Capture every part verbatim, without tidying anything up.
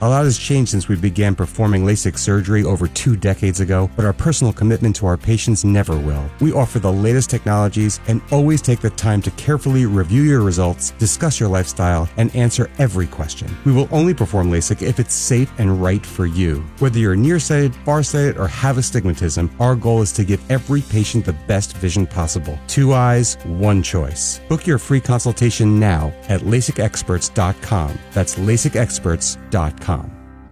A lot has changed since we began performing LASIK surgery over two decades ago, but our personal commitment to our patients never will. We offer the latest technologies and always take the time to carefully review your results, discuss your lifestyle, and answer every question. We will only perform LASIK if it's safe and right for you. Whether you're nearsighted, farsighted, or have astigmatism, our goal is to give every patient the best vision possible. Two eyes, one choice. Book your free consultation now at lasik experts dot com. That's lasik experts dot com.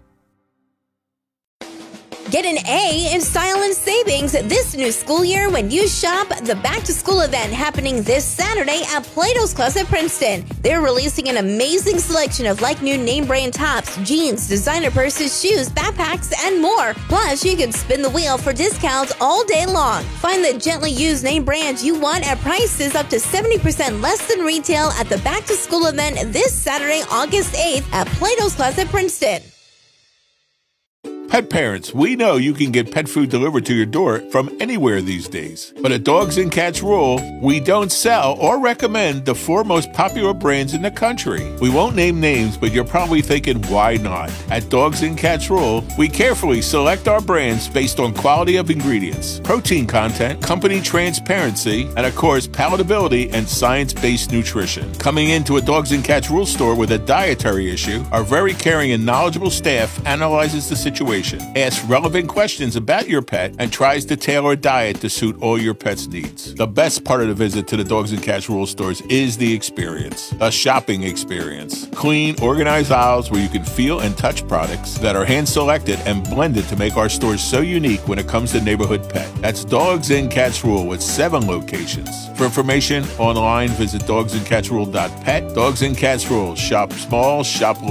Get an A in style and savings this new school year when you shop the back-to-school event happening this Saturday at Plato's Closet Princeton. They're releasing an amazing selection of like-new name-brand tops, jeans, designer purses, shoes, backpacks, and more. Plus, you can spin the wheel for discounts all day long. Find the gently used name brands you want at prices up to seventy percent less than retail at the back-to-school event this Saturday, August eighth at Plato's Closet Princeton. Pet parents, we know you can get pet food delivered to your door from anywhere these days. But at Dogs and Cats Rule, we don't sell or recommend the four most popular brands in the country. We won't name names, but you're probably thinking, why not? At Dogs and Cats Rule, we carefully select our brands based on quality of ingredients, protein content, company transparency, and of course, palatability and science-based nutrition. Coming into a Dogs and Cats Rule store with a dietary issue, our very caring and knowledgeable staff analyzes the situation, asks relevant questions about your pet, and tries to tailor a diet to suit all your pet's needs. The best part of the visit to the Dogs and Cats Rule stores is the experience, a shopping experience. Clean, organized aisles where you can feel and touch products that are hand-selected and blended to make our stores so unique when it comes to neighborhood pet. That's Dogs and Cats Rule with seven locations. For information online, visit dogs and cats rule dot pet. Dogs and Cats Rule. Shop small, shop